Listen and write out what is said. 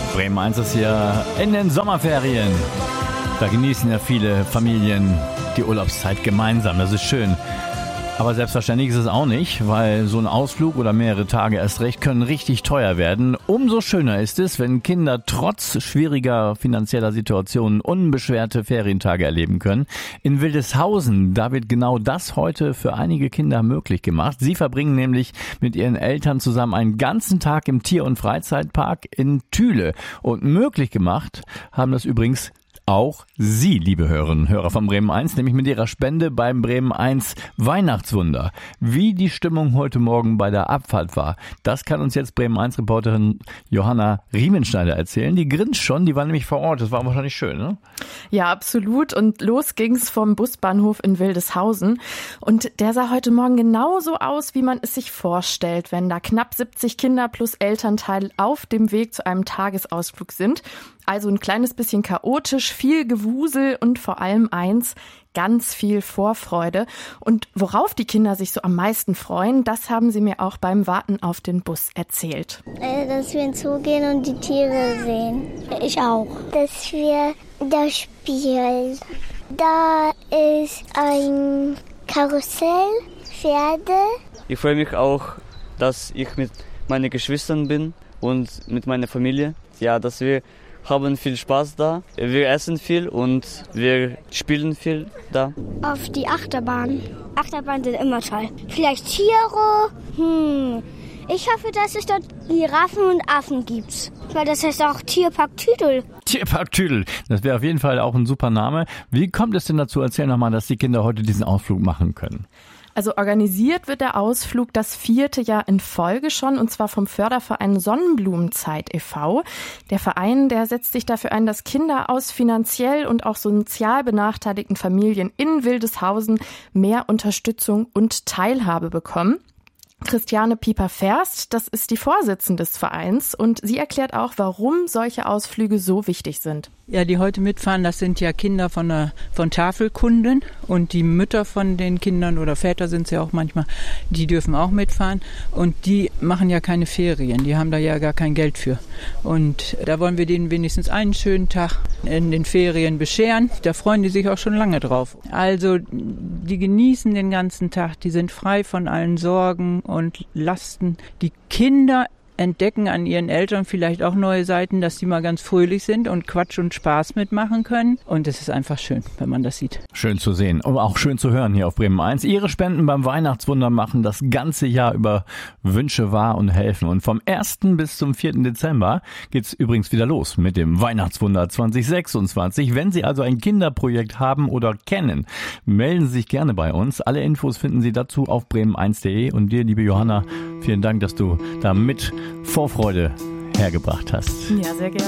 Bremen 1 ist hier in den Sommerferien. Da genießen ja viele Familien die Urlaubszeit gemeinsam. Das ist schön. Aber selbstverständlich ist es auch nicht, weil so ein Ausflug oder mehrere Tage erst recht können richtig teuer werden. Umso schöner ist es, wenn Kinder trotz schwieriger finanzieller Situationen unbeschwerte Ferientage erleben können. In Wildeshausen, da wird genau das heute für einige Kinder möglich gemacht. Sie verbringen nämlich mit ihren Eltern zusammen einen ganzen Tag im Tier- und Freizeitpark in Thüle. Und möglich gemacht haben das übrigens auch Sie, liebe Hörerinnen und Hörer von Bremen 1, nämlich mit Ihrer Spende beim Bremen 1 Weihnachtswunder. Wie die Stimmung heute Morgen bei der Abfahrt war, das kann uns jetzt Bremen 1 Reporterin Johanna Riemenschneider erzählen. Die grinst schon, die war nämlich vor Ort. Das war wahrscheinlich schön, ne? Ja, absolut. Und los ging's vom Busbahnhof in Wildeshausen. Und der sah heute Morgen genauso aus, wie man es sich vorstellt, wenn da knapp 70 Kinder plus Elternteil auf dem Weg zu einem Tagesausflug sind. Also ein kleines bisschen chaotisch, viel Gewusel und vor allem eins, ganz viel Vorfreude. Und worauf die Kinder sich so am meisten freuen, das haben sie mir auch beim Warten auf den Bus erzählt. Dass wir in den Zoo gehen und die Tiere sehen. Ich auch. Dass wir da spielen. Da ist ein Karussell, Pferde. Ich freue mich auch, dass ich mit meinen Geschwistern bin und mit meiner Familie. Ja, dass wir haben viel Spaß da. Wir essen viel und wir spielen viel da. Auf die Achterbahn. Achterbahnen sind immer toll. Vielleicht Tiere. Ich hoffe, dass es dort Giraffen und Affen gibt. Weil das heißt auch Tierpark Tüdel. Tierpark Tüdel. Das wäre auf jeden Fall auch ein super Name. Wie kommt es denn dazu? Erzähl nochmal, dass die Kinder heute diesen Ausflug machen können. Also organisiert wird der Ausflug das 4. Jahr in Folge schon, und zwar vom Förderverein Sonnenblumenzeit e.V. Der Verein, der setzt sich dafür ein, dass Kinder aus finanziell und auch sozial benachteiligten Familien in Wildeshausen mehr Unterstützung und Teilhabe bekommen. Christiane Pieper-Ferst, das ist die Vorsitzende des Vereins, und sie erklärt auch, warum solche Ausflüge so wichtig sind. Ja, die heute mitfahren, das sind ja Kinder von Tafelkunden, und die Mütter von den Kindern oder Väter sind es ja auch manchmal, die dürfen auch mitfahren, und die machen ja keine Ferien, die haben da ja gar kein Geld für. Und da wollen wir denen wenigstens einen schönen Tag in den Ferien bescheren, da freuen die sich auch schon lange drauf. Also die genießen den ganzen Tag, die sind frei von allen Sorgen und Lasten. Die Kinder entdecken an ihren Eltern vielleicht auch neue Seiten, dass die mal ganz fröhlich sind und Quatsch und Spaß mitmachen können. Und es ist einfach schön, wenn man das sieht. Schön zu sehen und auch schön zu hören hier auf Bremen 1. Ihre Spenden beim Weihnachtswunder machen das ganze Jahr über Wünsche wahr und helfen. Und vom 1. bis zum 4. Dezember geht's übrigens wieder los mit dem Weihnachtswunder 2026. Wenn Sie also ein Kinderprojekt haben oder kennen, melden Sie sich gerne bei uns. Alle Infos finden Sie dazu auf bremen1.de. Und dir, liebe Johanna, vielen Dank, dass du da mit Vorfreude hergebracht hast. Ja, sehr gerne.